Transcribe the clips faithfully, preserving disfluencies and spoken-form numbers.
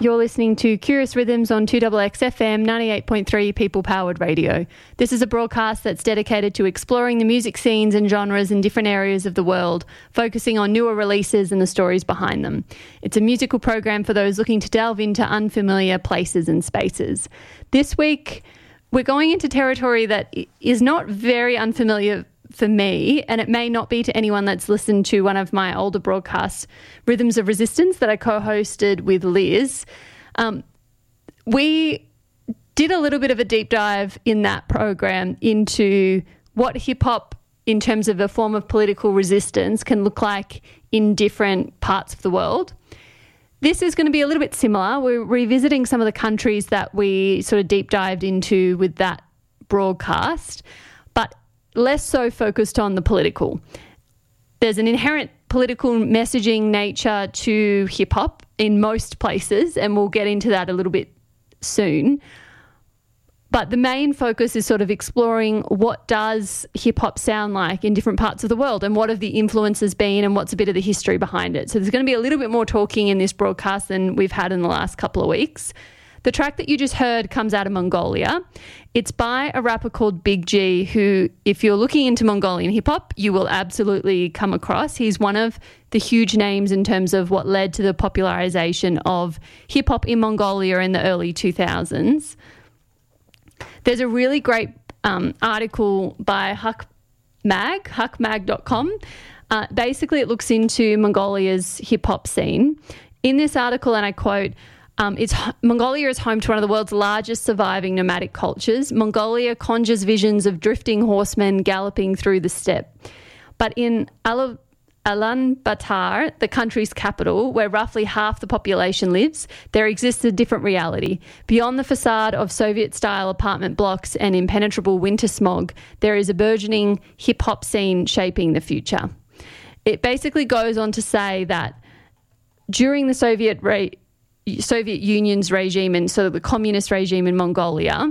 You're listening to Curious Rhythms on two X X F M ninety-eight point three People-Powered Radio. This is a broadcast that's dedicated to exploring the music scenes and genres in different areas of the world, focusing on newer releases and the stories behind them. It's a musical program for those looking to delve into unfamiliar places and spaces. This week, we're going into territory that is not very unfamiliar for me, and it may not be to anyone that's listened to one of my older broadcasts, Rhythms of Resistance, that I co-hosted with Liz. Um, we did a little bit of a deep dive in that program into what hip-hop, in terms of a form of political resistance, can look like in different parts of the world. This is going to be a little bit similar. We're revisiting some of the countries that we sort of deep dived into with that broadcast, but less so focused on the political. There's an inherent political messaging nature to hip-hop in most places, and we'll get into that a little bit soon. But the main focus is sort of exploring what does hip-hop sound like in different parts of the world and what have the influences been and what's a bit of the history behind it. So there's going to be a little bit more talking in this broadcast than we've had in the last couple of weeks. The track that you just heard comes out of Mongolia. It's by a rapper called Big G, who, if you're looking into Mongolian hip-hop, you will absolutely come across. He's one of the huge names in terms of what led to the popularization of hip-hop in Mongolia in the early two thousands. There's a really great um, article by Huck Mag, huck mag dot com. Uh, basically, it looks into Mongolia's hip-hop scene. In this article, and I quote, Um, it's, Mongolia is home to one of the world's largest surviving nomadic cultures. Mongolia conjures visions of drifting horsemen galloping through the steppe. But in Al- Ulaanbaatar, the country's capital, where roughly half the population lives, there exists a different reality. Beyond the facade of Soviet-style apartment blocks and impenetrable winter smog, there is a burgeoning hip-hop scene shaping the future. It basically goes on to say that during the Soviet re- Soviet Union's regime and sort of the communist regime in Mongolia,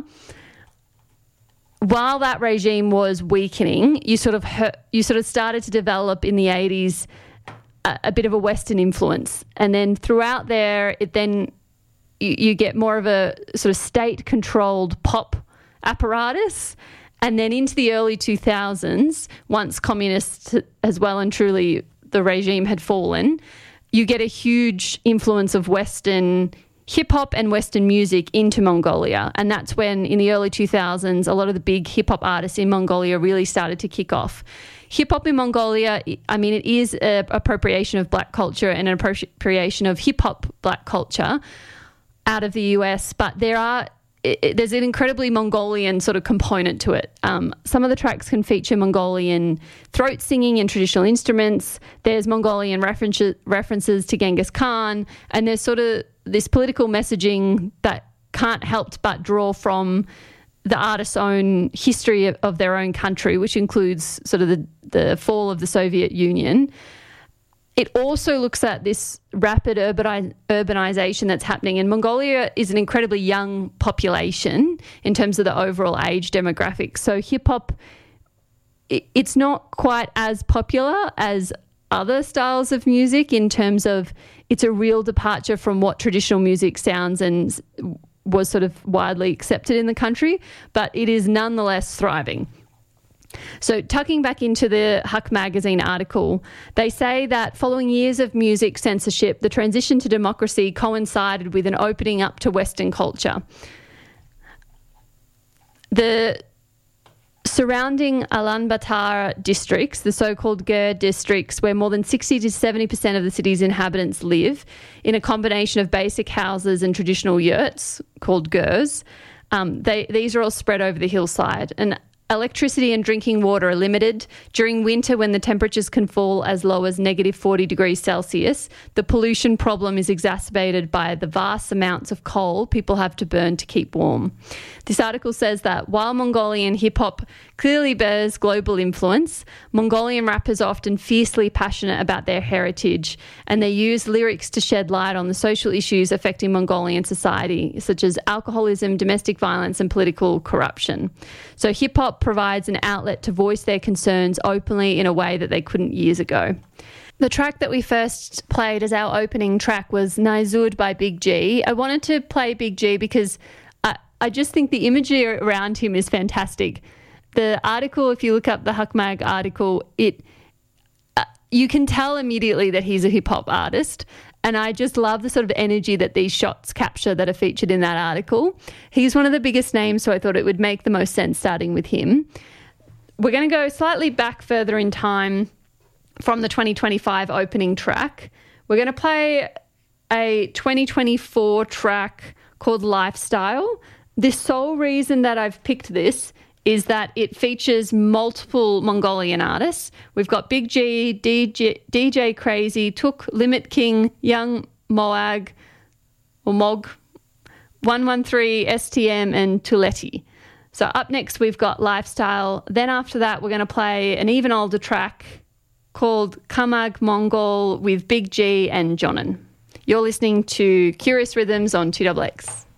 while that regime was weakening, you sort of heard, you sort of started to develop in the eighties a, a bit of a Western influence, and then throughout there, it then you, you get more of a sort of state-controlled pop apparatus, and then into the early two thousands, once communists as well and truly the regime had fallen, you get a huge influence of Western hip-hop and Western music into Mongolia. And that's when, in the early two thousands, a lot of the big hip-hop artists in Mongolia really started to kick off. Hip-hop in Mongolia, I mean, it is an appropriation of black culture and an appropriation of hip-hop black culture out of the U S, but there are It, there's an incredibly Mongolian sort of component to it. Um, some of the tracks can feature Mongolian throat singing and traditional instruments. There's Mongolian references references to Genghis Khan, and there's sort of this political messaging that can't help but draw from the artist's own history of, of their own country, which includes sort of the, the fall of the Soviet Union. It also looks at this rapid urbani- urbanization that's happening, and Mongolia is an incredibly young population in terms of the overall age demographic. So hip-hop, it, it's not quite as popular as other styles of music in terms of it's a real departure from what traditional music sounds and was sort of widely accepted in the country, but it is nonetheless thriving. So tucking back into the Huck magazine article, they say that following years of music censorship, the transition to democracy coincided with an opening up to Western culture. The surrounding Ulaanbaatar districts, the so-called Ger districts, where more than sixty to seventy percent of the city's inhabitants live in a combination of basic houses and traditional yurts called Gers, um, they, these are all spread over the hillside. And electricity and drinking water are limited. During winter, when the temperatures can fall as low as negative forty degrees Celsius, the pollution problem is exacerbated by the vast amounts of coal people have to burn to keep warm. This article says that while Mongolian hip-hop clearly bears global influence, Mongolian rappers are often fiercely passionate about their heritage, and they use lyrics to shed light on the social issues affecting Mongolian society, such as alcoholism, domestic violence, and political corruption. So hip-hop provides an outlet to voice their concerns openly in a way that they couldn't years ago. The track that we first played as our opening track was Naizud by Big G. I wanted to play Big G because I, I just think the imagery around him is fantastic. The article, if you look up the Huckmag article, it uh, you can tell immediately that he's a hip-hop artist, and I just love the sort of energy that these shots capture that are featured in that article. He's one of the biggest names, so I thought it would make the most sense starting with him. We're going to go slightly back further in time from the twenty twenty-five opening track. We're going to play a twenty twenty-four track called Lifestyle. The sole reason that I've picked this is that it features multiple Mongolian artists. We've got Big G, D J, D J Crazy, Took, Limit King, Young Moag, or Mog, one one three, S T M, and Tuleti. So up next we've got Lifestyle. Then after that we're going to play an even older track called Kamag Mongol with Big G and Jonan. You're listening to Curious Rhythms on two X X.